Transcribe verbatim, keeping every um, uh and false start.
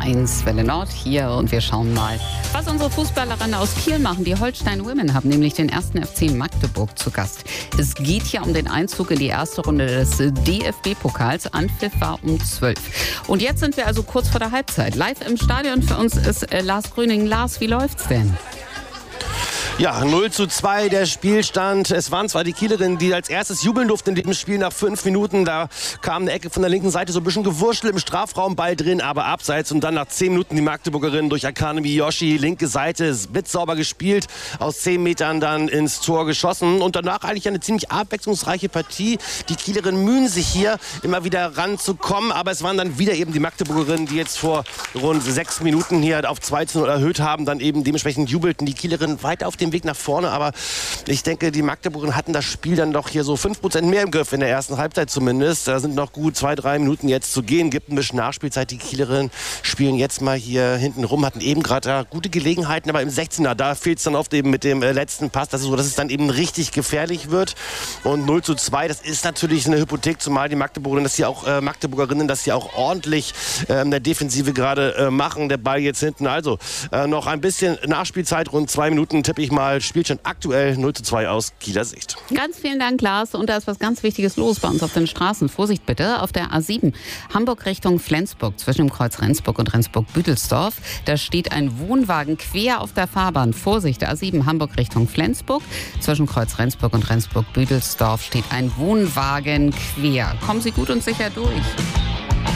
eins Welle Nord hier und wir schauen mal, was unsere Fußballerinnen aus Kiel machen. Die Holstein Women haben nämlich den ersten F C Magdeburg zu Gast. Es geht hier um den Einzug in die erste Runde des D F B-Pokals. Anpfiff war um zwölf. Und jetzt sind wir also kurz vor der Halbzeit. Live im Stadion für uns ist äh, Lars Grüning. Lars, wie läuft's denn? Ja, null zu zwei der Spielstand. Es waren zwar die Kielerinnen, die als erstes jubeln durften in diesem Spiel nach fünf Minuten. Da kam eine Ecke von der linken Seite, so ein bisschen Gewurschtel im Strafraum, Ball drin, aber abseits. Und dann nach zehn Minuten die Magdeburgerinnen durch Akane Miyoshi, linke Seite, blitzsauber gespielt, aus zehn Metern dann ins Tor geschossen. Und danach eigentlich eine ziemlich abwechslungsreiche Partie. Die Kielerinnen mühen sich hier immer wieder ranzukommen, aber es waren dann wieder eben die Magdeburgerinnen, die jetzt vor rund sechs Minuten hier auf zwei zu null erhöht haben, dann eben dementsprechend jubelten die Kielerinnen weiter auf dem Weg nach vorne, aber ich denke, die Magdeburgerinnen hatten das Spiel dann doch hier so fünf Prozent mehr im Griff, in der ersten Halbzeit zumindest. Da sind noch gut zwei, drei Minuten jetzt zu gehen, gibt ein bisschen Nachspielzeit. Die Kielerinnen spielen jetzt mal hier hinten rum, hatten eben gerade ja, gute Gelegenheiten, aber im sechzehner, da fehlt es dann oft eben mit dem äh, letzten Pass, das ist so, dass es dann eben richtig gefährlich wird. Und null zu zwei, das ist natürlich eine Hypothek, zumal die Magdeburgerinnen, dass sie auch äh, Magdeburgerinnen, dass sie auch ordentlich äh, in der Defensive gerade äh, machen. Der Ball jetzt hinten, also äh, noch ein bisschen Nachspielzeit, rund zwei Minuten tippe ich mal. Spielt schon aktuell null zu zwei aus Kieler Sicht. Ganz vielen Dank, Lars. Und da ist was ganz Wichtiges los bei uns auf den Straßen. Vorsicht bitte, auf der A sieben, Hamburg Richtung Flensburg, zwischen dem Kreuz Rendsburg und Rendsburg-Büdelsdorf. Da steht ein Wohnwagen quer auf der Fahrbahn. Vorsicht, A sieben, Hamburg Richtung Flensburg. Zwischen Kreuz Rendsburg und Rendsburg-Büdelsdorf steht ein Wohnwagen quer. Kommen Sie gut und sicher durch.